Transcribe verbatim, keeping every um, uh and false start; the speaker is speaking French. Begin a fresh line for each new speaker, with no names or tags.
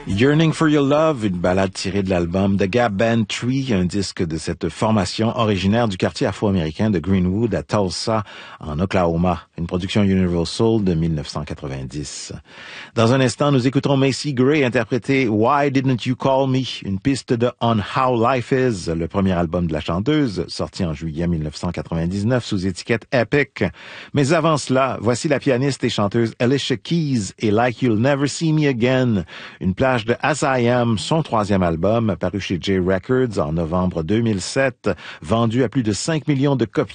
Yearning for Your Love, une ballade tirée de l'album The Gap Band Tree, un disque de cette formation originaire du quartier afro-américain de Greenwood à Tulsa, en Oklahoma, une production Universal de dix-neuf cent quatre-vingt-dix. Dans un instant, nous écouterons Macy Gray interpréter Why Didn't You Call Me, une piste de On How Life Is, le premier album de la chanteuse, sorti en juillet dix-neuf cent quatre-vingt-dix-neuf sous étiquette Epic. Mais avant cela, voici la pianiste et chanteuse Alicia Keys et Like You'll Never See Me Again, une plage de As I Am, son troisième album, paru chez J Records en novembre deux mille sept, vendu à plus de cinq millions de copies